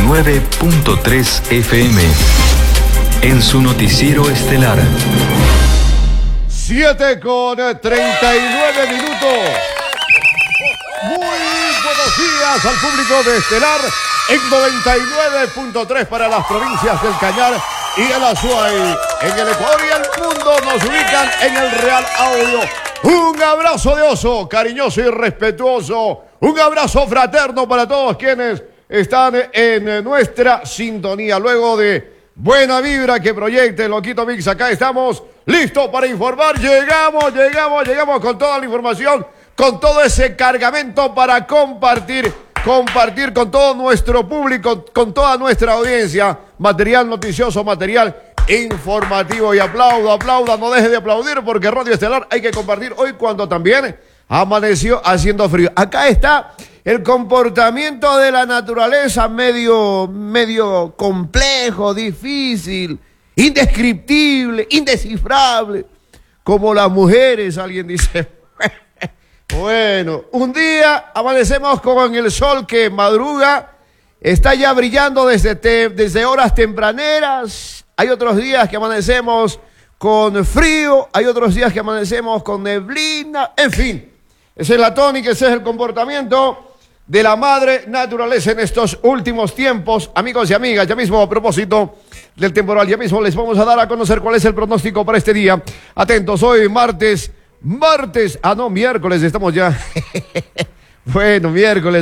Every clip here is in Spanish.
89.3 FM. En su noticiero estelar. 7:39 minutos. Muy buenos días al público de Estelar en 99.3 para las provincias del Cañar y el Azuay. En el Ecuador y el mundo nos ubican en el Real Audio. Un abrazo de oso, cariñoso y respetuoso. Un abrazo fraterno para todos quienes están en nuestra sintonía. Luego de buena vibra que proyecte Loquito Mix, acá estamos listos para informar. Llegamos con toda la información, con todo ese cargamento para compartir con todo nuestro público, con toda nuestra audiencia, material noticioso, material informativo. Y aplauda, no deje de aplaudir porque Radio Estelar hay que compartir hoy cuando también amaneció haciendo frío. Acá está el comportamiento de la naturaleza medio complejo, difícil, indescriptible, indescifrable, como las mujeres, alguien dice. Bueno, un día amanecemos con el sol que madruga, está ya brillando desde horas tempraneras. Hay otros días que amanecemos con frío, hay otros días que amanecemos con neblina, en fin. Esa es la tónica, ese es el comportamiento de la madre naturaleza en estos últimos tiempos. Amigos y amigas, ya mismo a propósito del temporal, ya mismo les vamos a dar a conocer cuál es el pronóstico para este día. Atentos, hoy miércoles, estamos ya. Bueno, miércoles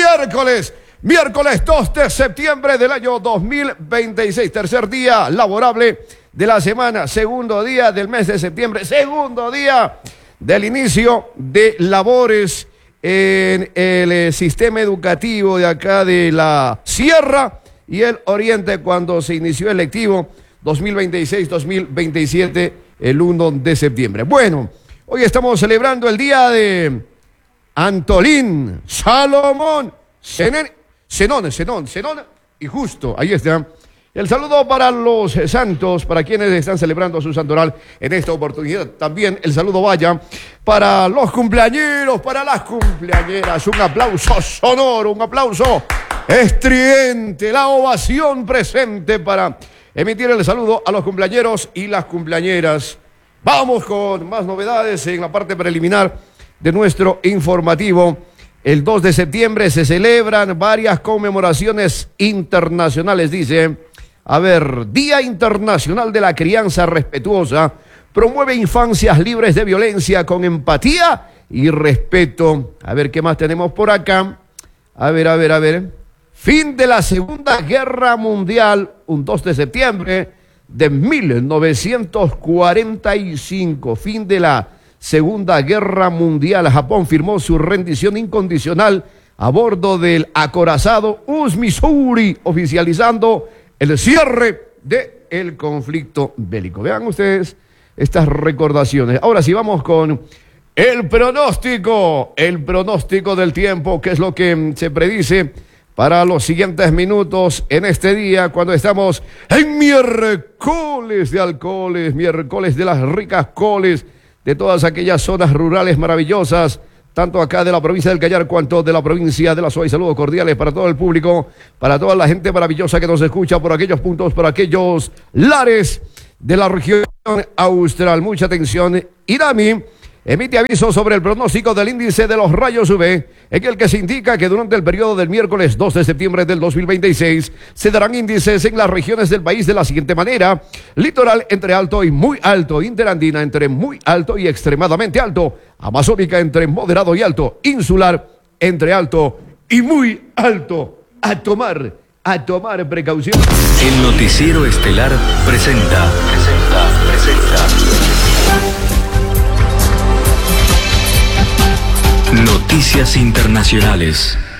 2 de septiembre del año 2026, tercer día laborable de la semana, segundo día del mes de septiembre, segundo día del inicio de labores en el sistema educativo de acá de la Sierra y el Oriente cuando se inició el lectivo 2026-2027 el 1 de septiembre. Bueno, hoy estamos celebrando el día de Antolín, Salomón, Zenón y Justo. Ahí está. El saludo para los santos, para quienes están celebrando su santoral en esta oportunidad. También el saludo vaya para los cumpleañeros, para las cumpleañeras. Un aplauso sonoro, un aplauso estridente, la ovación presente para emitir el saludo a los cumpleañeros y las cumpleañeras. Vamos con más novedades en la parte preliminar de nuestro informativo. El 2 de septiembre se celebran varias conmemoraciones internacionales, dice. A ver, Día Internacional de la Crianza Respetuosa, promueve infancias libres de violencia con empatía y respeto. A ver, ¿qué más tenemos por acá? A ver. Fin de la Segunda Guerra Mundial, un 2 de septiembre de 1945. Fin de la Segunda Guerra Mundial. Japón firmó su rendición incondicional a bordo del acorazado US Missouri, oficializando el cierre del conflicto bélico. Vean ustedes estas recordaciones. Ahora sí, vamos con el pronóstico del tiempo, que es lo que se predice para los siguientes minutos en este día, cuando estamos en miércoles de alcoholes, miércoles de las ricas coles, de todas aquellas zonas rurales maravillosas, tanto acá de la provincia del Cañar cuanto de la provincia de la Azuay. Saludos cordiales para todo el público, para toda la gente maravillosa que nos escucha por aquellos puntos, por aquellos lares de la región austral. Mucha atención. INAMI emite aviso sobre el pronóstico del índice de los rayos UV, en el que se indica que durante el periodo del miércoles 2 de septiembre del 2026 se darán índices en las regiones del país de la siguiente manera: litoral entre alto y muy alto, interandina entre muy alto y extremadamente alto, amazónica entre moderado y alto, insular entre alto y muy alto. A tomar precaución. El noticiero estelar presenta. Noticias internacionales.